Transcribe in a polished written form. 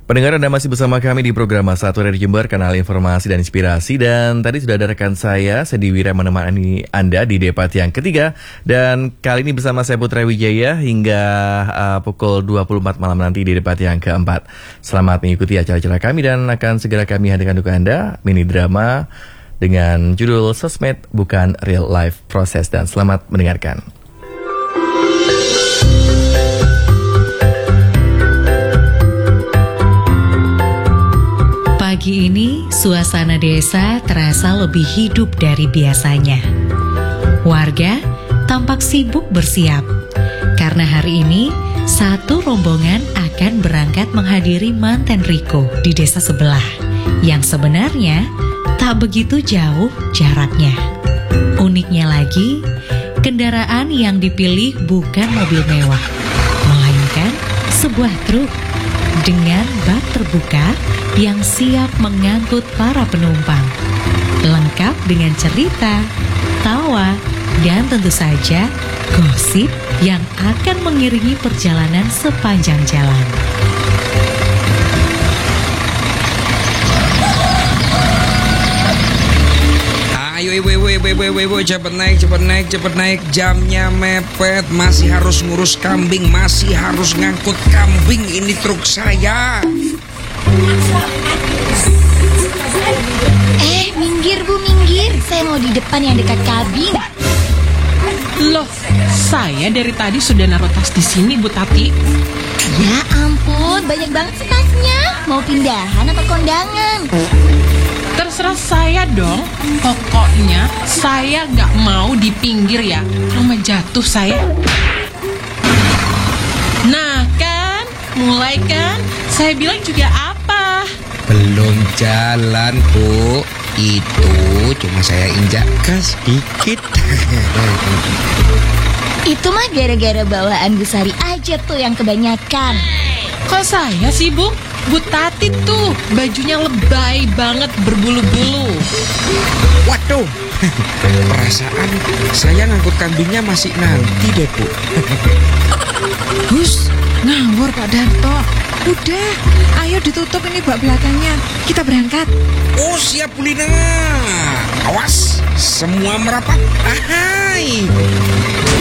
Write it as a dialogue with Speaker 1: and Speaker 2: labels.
Speaker 1: Pendengar, Anda masih bersama kami di program Satu dari Jember, kanal informasi dan inspirasi. Dan tadi sudah ada rekan saya, Sedi Wira, menemani Anda di debat yang ketiga. Dan kali ini bersama saya Putra Wijaya hingga pukul 24 malam nanti di debat yang keempat. Selamat mengikuti acara-acara kami dan akan segera kami hadirkan untuk Anda mini drama dengan judul Sosmed Bukan Real Life Proses. Dan selamat mendengarkan.
Speaker 2: Pagi ini, suasana desa terasa lebih hidup dari biasanya. Warga tampak sibuk bersiap, karena hari ini satu rombongan akan berangkat menghadiri manten Riko di desa sebelah, yang sebenarnya tak begitu jauh jaraknya. Uniknya lagi, kendaraan yang dipilih bukan mobil mewah, melainkan sebuah truk dengan bak terbuka yang siap mengangkut para penumpang, lengkap dengan cerita, tawa, dan tentu saja gosip yang akan mengiringi perjalanan sepanjang jalan.
Speaker 3: Ayo ibu, cepet naik, jamnya mepet, masih harus ngurus kambing, masih harus ngangkut kambing, ini truk saya.
Speaker 4: Minggir Bu, minggir, saya mau di depan yang dekat kabin.
Speaker 5: Loh, saya dari tadi sudah naruh tas di sini, Bu Tati.
Speaker 4: Ya ampun, banyak banget sih tasnya. Mau pindahan atau kondangan?
Speaker 5: Terserah saya dong. Pokoknya saya nggak mau di pinggir ya. Rumah jatuh saya. Nah kan, mulai kan. Saya bilang juga apa?
Speaker 3: Belum jalan Bu, itu cuma saya injak gas dikit.
Speaker 4: Itu mah gara-gara bawaan Bu Sari aja tuh yang kebanyakan.
Speaker 5: Kok saya sih Bu? Bu Tati tuh bajunya lebay banget berbulu-bulu.
Speaker 3: Waduh, perasaan saya ngangkut kambingnya masih nanti deh Bu.
Speaker 6: Gus, ngawur Pak Darto. Udah, ayo ditutup ini bak belakangnya. Kita berangkat.
Speaker 3: Oh siap Bu Lina. Awas, semua merapat. Ahai.